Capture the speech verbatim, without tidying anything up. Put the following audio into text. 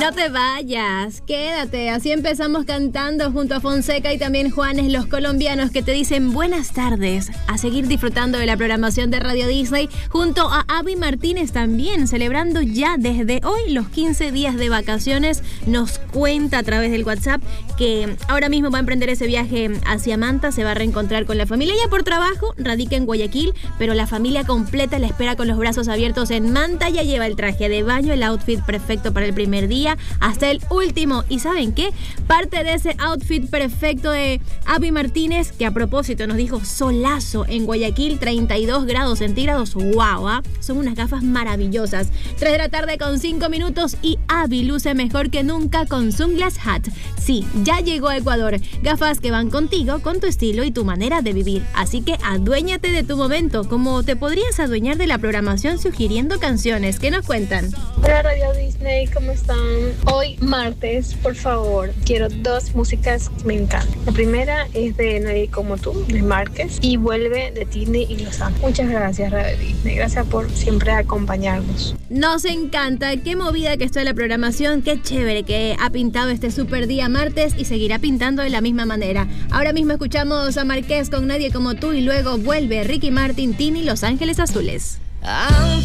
No te vayas, quédate. Así empezamos cantando junto a Fonseca y también Juanes, los colombianos, que te dicen buenas tardes. A seguir disfrutando de la programación de Radio Disney junto a Abby Martínez también, celebrando ya desde hoy los quince días de vacaciones. Nos cuenta a través del WhatsApp que ahora mismo va a emprender ese viaje hacia Manta, se va a reencontrar con la familia. Ella por trabajo radica en Guayaquil, pero la familia completa la espera con los brazos abiertos en Manta. Ya lleva el traje de baño, el outfit perfecto para el primer día hasta el último. ¿Y saben qué? Parte de ese outfit perfecto de Abby Martínez, que a propósito nos dijo solazo en Guayaquil, treinta y dos grados centígrados. ¡Wow! ¿eh? Son unas gafas maravillosas. tres de la tarde con cinco minutos y Abby luce mejor que nunca con Sunglass Hat. Sí, ya llegó a Ecuador. Gafas que van contigo, con tu estilo y tu manera de vivir. Así que aduéñate de tu momento, como te podrías adueñar de la programación sugiriendo canciones. ¿Qué nos cuentan? Hola Radio Disney, ¿cómo están? Hoy martes, por favor, quiero dos músicas que me encantan. La primera es de Nadie Como Tú, de Márquez, y Vuelve, de Tini y Los Ángeles. Muchas gracias Radio Disney, gracias por siempre acompañarnos. Nos encanta, qué movida que está la programación, qué chévere que ha pintado este super día martes y seguirá pintando de la misma manera. Ahora mismo escuchamos a Márquez con Nadie Como Tú y luego Vuelve, Ricky Martin, Tini, Los Ángeles Azules. Aunque